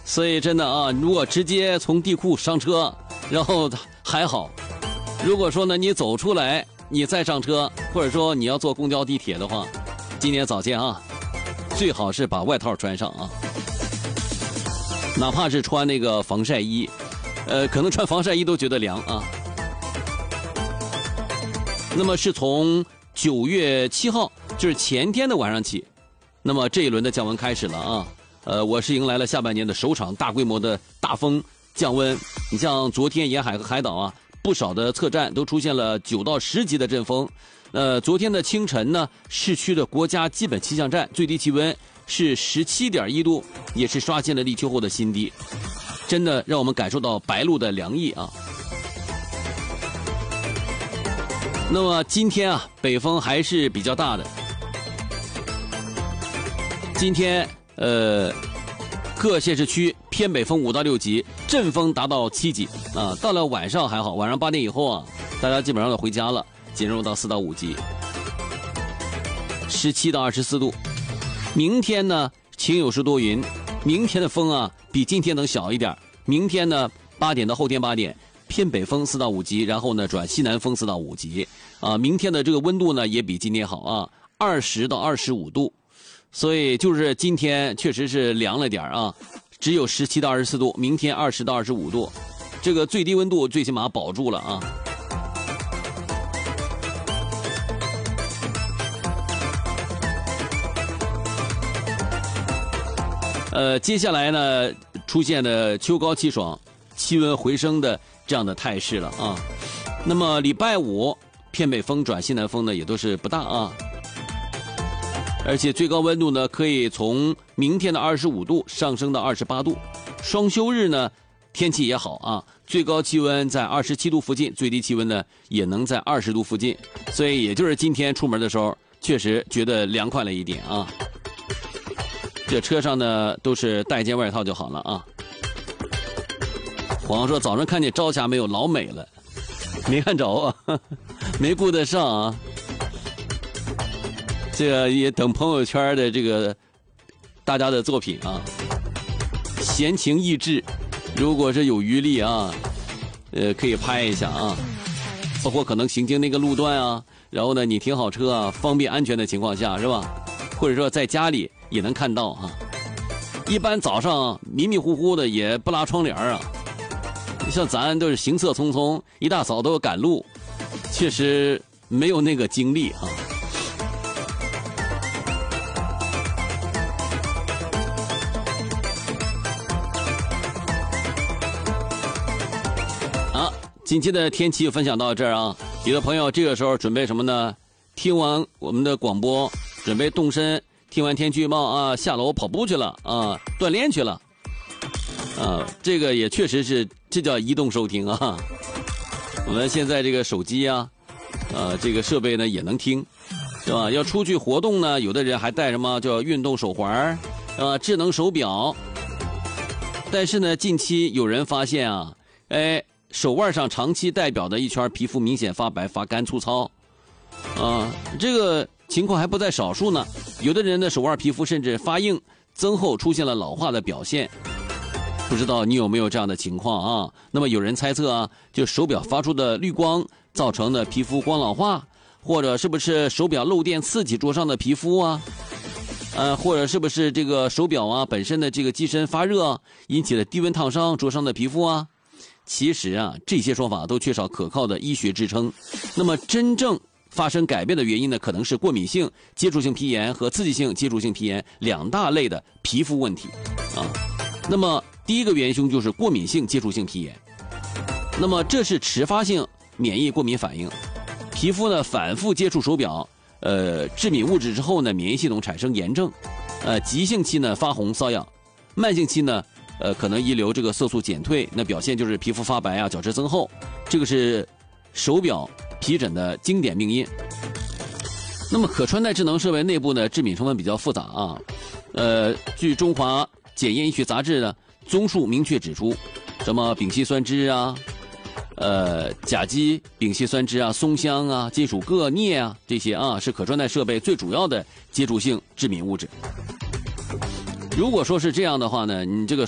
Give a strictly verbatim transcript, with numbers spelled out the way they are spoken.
所以真的啊，如果直接从地库上车，然后还好；如果说呢你走出来，你再上车，或者说你要坐公交、地铁的话，今天早间啊，最好是把外套穿上啊，哪怕是穿那个防晒衣，呃，可能穿防晒衣都觉得凉啊。那么是从九月七号，就是前天的晚上起，那么这一轮的降温开始了啊。呃，我是迎来了下半年的首场大规模的大风降温。你像昨天沿海和海岛啊，不少的测站都出现了九到十级的阵风。呃，昨天的清晨呢，市区的国家基本气象站最低气温是十七点一度，也是刷新了立秋后的新低，真的让我们感受到白露的凉意啊。那么今天啊，北风还是比较大的。今天呃，各县市区偏北风五到六级，阵风达到七级啊。到了晚上还好，晚上八点以后啊，大家基本上都回家了，减弱到四到五级，十七到二十四度。明天呢，晴有时多云，明天的风啊比今天能小一点。明天呢，八点到后天八点。偏北风四到五级，然后呢转西南风四到五级，啊，明天的这个温度呢也比今天好啊，二十到二十五度，所以就是今天确实是凉了点啊，只有十七到二十四度，明天二十到二十五度，这个最低温度最起码保住了啊。呃，接下来呢出现的秋高气爽，气温回升的这样的态势了啊。那么礼拜五偏北风转西南风呢也都是不大啊，而且最高温度呢可以从明天的二十五度上升到二十八度。双休日呢天气也好啊，最高气温在二十七度附近，最低气温呢也能在二十度附近，所以也就是今天出门的时候确实觉得凉快了一点啊。这车上呢都是带件外套就好了啊。皇上说早上看见朝霞没有，老美了，没看着啊，没顾得上啊。这个也等朋友圈的这个大家的作品啊，闲情逸致，如果是有余力啊，呃，可以拍一下啊。包括可能行经那个路段啊，然后呢你停好车啊，方便安全的情况下是吧？或者说在家里也能看到啊。一般早上迷迷糊糊的也不拉窗帘啊。像咱都是行色匆匆，一大早都要赶路，确实没有那个精力啊。好，近期的天气分享到这儿啊。有的朋友这个时候准备什么呢？听完我们的广播，准备动身，听完天气预报啊，下楼跑步去了啊，锻炼去了。啊，这个也确实是，这叫移动收听啊。我们现在这个手机啊，呃，这个设备呢也能听，是吧？要出去活动呢，有的人还带什么叫运动手环，是吧？智能手表。但是呢，近期有人发现啊，哎，手腕上长期代表的一圈皮肤明显发白、发干、粗糙，啊，这个情况还不在少数呢。有的人的手腕皮肤甚至发硬、增厚，出现了老化的表现。不知道你有没有这样的情况啊？那么有人猜测啊，就手表发出的绿光造成的皮肤光老化，或者是不是手表漏电刺激桌上的皮肤啊？呃，或者是不是这个手表啊本身的这个机身发热引起的低温烫伤桌上的皮肤啊？其实啊，这些说法都缺少可靠的医学支撑。那么真正发生改变的原因呢，可能是过敏性接触性皮炎和刺激性接触性皮炎两大类的皮肤问题啊。那么第一个元凶就是过敏性接触性皮炎，那么这是迟发性免疫过敏反应，皮肤呢反复接触手表，呃致敏物质之后呢，免疫系统产生炎症，呃急性期呢发红瘙痒，慢性期呢，呃可能遗留这个色素减退，那表现就是皮肤发白啊，角质增厚，这个是手表皮疹的经典病因。那么可穿戴智能设备内部呢，致敏成分比较复杂啊，呃据中华检验医学杂志呢综述明确指出，什么丙烯酸酯啊，呃，甲基丙烯酸酯啊、松香啊、金属铬、镍啊，这些啊是可穿戴设备最主要的接触性致敏物质。如果说是这样的话呢，你这个